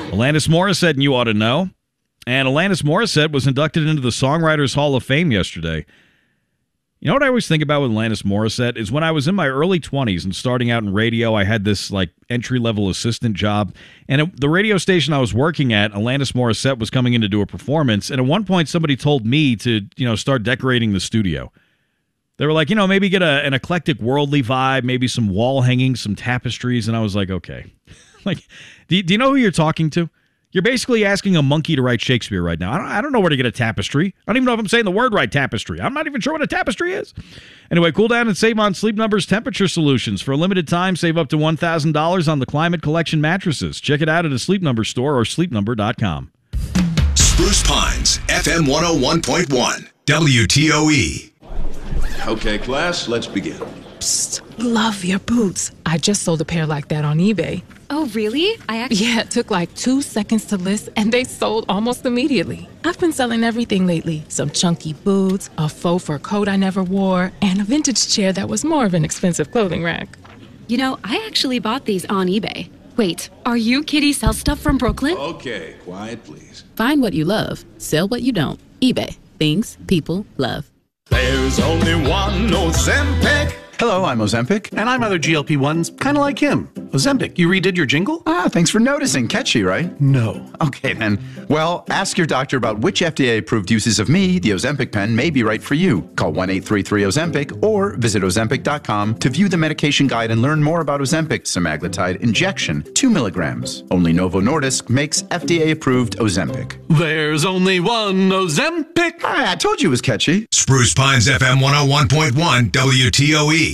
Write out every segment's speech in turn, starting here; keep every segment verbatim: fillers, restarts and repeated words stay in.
Alanis Morissette, and you ought to know. And Alanis Morissette was inducted into the Songwriters Hall of Fame yesterday. You know what I always think about with Alanis Morissette is when I was in my early twenties and starting out in radio, I had this like entry-level assistant job. And at the radio station I was working at, Alanis Morissette was coming in to do a performance. And at one point, somebody told me to, you know, start decorating the studio. They were like, you know, maybe get a, an eclectic worldly vibe, maybe some wall hangings, some tapestries. And I was like, okay. like, do you, do you know who you're talking to? You're basically asking a monkey to write Shakespeare right now. I don't, I don't know where to get a tapestry. I don't even know if I'm saying the word right, tapestry. I'm not even sure what a tapestry is. Anyway, cool down and save on Sleep Number's temperature solutions. For a limited time, save up to one thousand dollars on the Climate Collection mattresses. Check it out at a Sleep Number store or sleep number dot com. Spruce Pines, F M one oh one point one, W T O E. Okay, class, let's begin. Psst, love your boots. I just sold a pair like that on eBay. Oh, really? I actually... Yeah, it took like two seconds to list, and they sold almost immediately. I've been selling everything lately. Some chunky boots, a faux fur coat I never wore, and a vintage chair that was more of an expensive clothing rack. You know, I actually bought these on eBay. Wait, are you Kitty Sell Stuff from Brooklyn? Okay, quiet, please. Find what you love. Sell what you don't. eBay. Things people love. There's only one Ozempic. Hello, I'm Ozempic. And I'm other G L P ones, kind of like him. Ozempic, you redid your jingle? Ah, thanks for noticing. Catchy, right? No. Okay, then. Well, ask your doctor about which F D A-approved uses of me, the Ozempic pen, may be right for you. Call one eight three three Ozempic or visit Ozempic dot com to view the medication guide and learn more about Ozempic semaglutide injection, two milligrams. Only Novo Nordisk makes F D A-approved Ozempic. There's only one Ozempic. Ah, I told you it was catchy. Spruce Pines, F M one oh one point one, W T O E.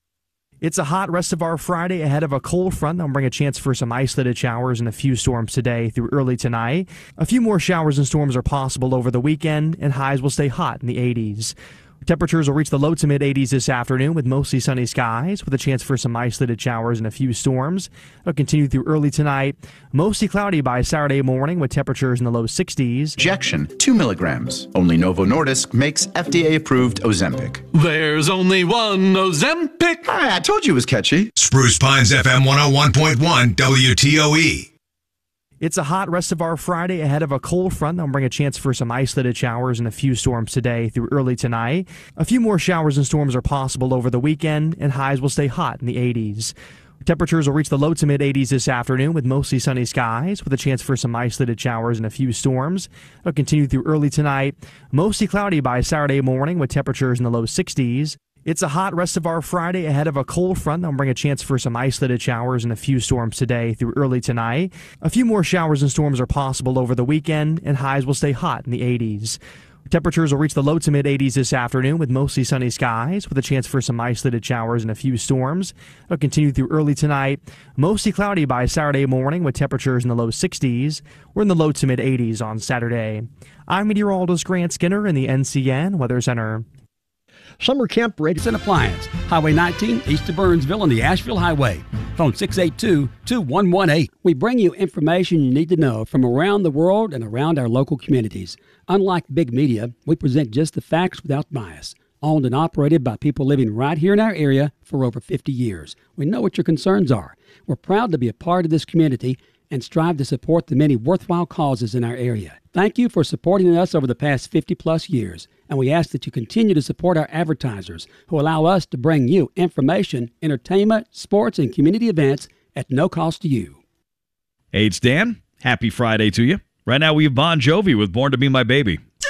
It's a hot rest of our Friday ahead of a cold front that'll bring a chance for some isolated showers and a few storms today through early tonight. A few more showers and storms are possible over the weekend, and highs will stay hot in the eighties. Temperatures will reach the low to mid eighties this afternoon with mostly sunny skies with a chance for some isolated showers and a few storms. It'll continue through early tonight. Mostly cloudy by Saturday morning with temperatures in the low sixties. Injection, two milligrams. Only Novo Nordisk makes F D A-approved Ozempic. There's only one Ozempic. Ah, I told you it was catchy. Spruce Pines, F M one oh one point one, W T O E. It's a hot rest of our Friday ahead of a cold front that'll bring a chance for some isolated showers and a few storms today through early tonight. A few more showers and storms are possible over the weekend, and highs will stay hot in the eighties. Temperatures will reach the low to mid eighties this afternoon with mostly sunny skies with a chance for some isolated showers and a few storms. It'll continue through early tonight. Mostly cloudy by Saturday morning with temperatures in the low sixties. It's a hot rest of our Friday ahead of a cold front that'll bring a chance for some isolated showers and a few storms today through early tonight. A few more showers and storms are possible over the weekend, and highs will stay hot in the eighties. Temperatures will reach the low to mid eighties this afternoon with mostly sunny skies with a chance for some isolated showers and a few storms. It'll continue through early tonight. Mostly cloudy by Saturday morning with temperatures in the low sixties. We're in the low to mid eighties on Saturday. I'm meteorologist Grant Skinner in the N C N Weather Center. Summer Camp Radius and Appliance, Highway nineteen, east of Burnsville on the Asheville Highway. Phone six eight two, two one one eight. We bring you information you need to know from around the world and around our local communities. Unlike big media, we present just the facts without bias. Owned and operated by people living right here in our area for over fifty years. We know what your concerns are. We're proud to be a part of this community and strive to support the many worthwhile causes in our area. Thank you for supporting us over the past fifty plus years, and we ask that you continue to support our advertisers who allow us to bring you information, entertainment, sports, and community events at no cost to you. Hey, it's Dan. Happy Friday to you. Right now we have Bon Jovi with Born to Be My Baby.